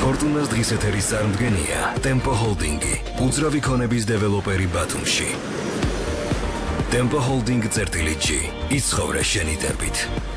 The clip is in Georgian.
ფორტუნას დღის ეთერის წარმდგენია Tempo Holding-ი, უძრავი ქონების დეველოპერი ბათუმში. Tempo Holding წერტილი G. იცხოვრე შენი ტერბით.